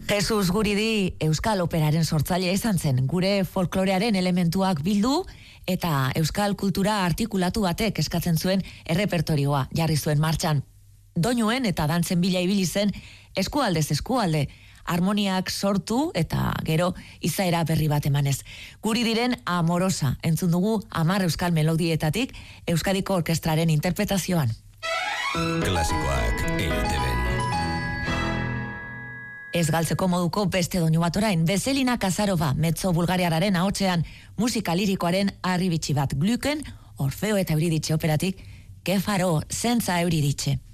Jesus Guridi Euskal Operaren sortzaile izan zen, gure folklorearen elementuak bildu eta euskal kultura artikulatu batek eskatzen zuen errepertorioa jarri zuen martxan. Doinuen eta dantzen bila ibili zen eskualdez eskualde, harmoniak sortu eta gero izaera berri bat emanez. Guridiren Amorosa entzun dugu 10 euskal melodietatik Euskadiko Orkestraren interpretazioan. Klasikoak EITB-n. Ez galtzeko moduko beste doinu bat orain, Veselina Kazarova, mezzo bulgariararen ahotsean, musika lirikoaren harribitxi bat, Glücken, Orfeo eta Euridice operatik, Que farò senza Euridice.